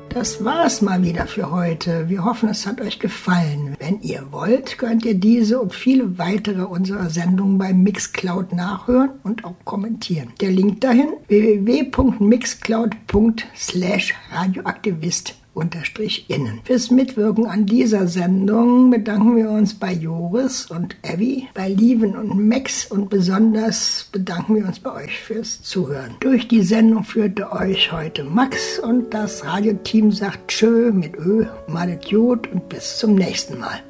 Das war's mal wieder für heute. Wir hoffen, es hat euch gefallen. Wenn ihr wollt, könnt ihr diese und viele weitere unserer Sendungen bei Mixcloud nachhören und auch kommentieren. Der Link dahin: www.mixcloud.com/radioaktivist_innen. Fürs Mitwirken an dieser Sendung bedanken wir uns bei Joris und Abby, bei Lieven und Max und besonders bedanken wir uns bei euch fürs Zuhören. Durch die Sendung führte euch heute Max und das Radioteam sagt Tschö mit Ö, malet Jod und bis zum nächsten Mal.